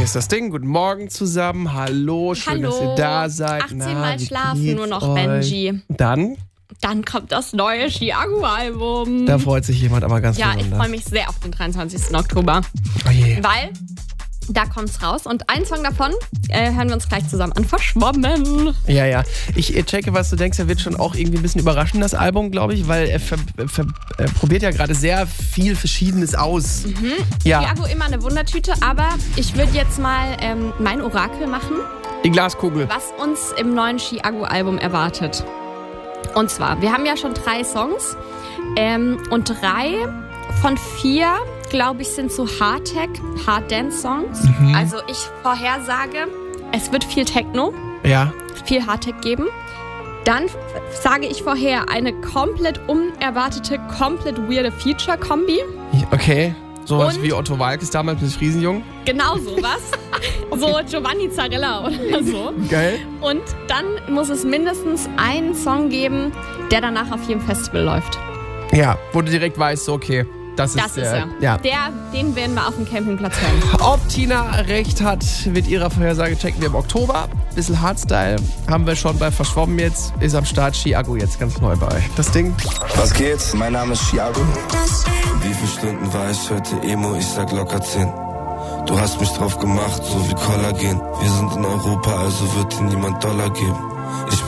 Hier ist das Ding. Guten Morgen zusammen. Hallo, schön, dass ihr da seid. 18 Mal schlafen nur noch, euch? Benji. Dann kommt das neue Chiago-Album. Da freut sich jemand aber ganz besonders. Ja, ich freue mich sehr auf den 23. Oktober. Oh je. Weil da kommt's raus. Und einen Song davon hören wir uns gleich zusammen an. Verschwommen. Ja. Ich checke, was du denkst. Er wird schon auch irgendwie ein bisschen überraschen, das Album, glaube ich, weil er probiert ja gerade sehr viel Verschiedenes aus. Ja. Chiago immer eine Wundertüte, aber ich würde jetzt mal mein Orakel machen, Die Glaskugel. was uns im neuen Chiago-Album erwartet. Und zwar, wir haben ja schon 3 Songs und 3 von 4, glaube ich, sind so Hard-Dance-Songs. Also ich vorhersage, es wird viel Techno, Ja. viel Hardtech geben. Dann sage ich vorher eine komplett unerwartete, komplett weirde Feature-Kombi. Okay. Sowas Und- wie Otto Walkes damals mit Friesenjung. Genau sowas. So Giovanni Zarella oder so. Geil. Und dann muss es mindestens einen Song geben, der danach auf jedem Festival läuft. Ja, wo du direkt weißt, so, okay, das Das ist der. er. Ja. Den werden wir auf dem Campingplatz hören. Ob Tina recht hat, mit ihrer Vorhersage checken wir im Oktober. Bisschen Hardstyle haben wir schon bei Verschwommen jetzt. Ist am Start Chiago jetzt ganz neu bei euch. Das Ding. Was geht? Mein Name ist Chiago. Wie viele Stunden war ich heute Emo? Ich sag locker 10. Du hast mich drauf gemacht, so wie Kollagen. Wir sind in Europa, also wird dir niemand Dollar geben.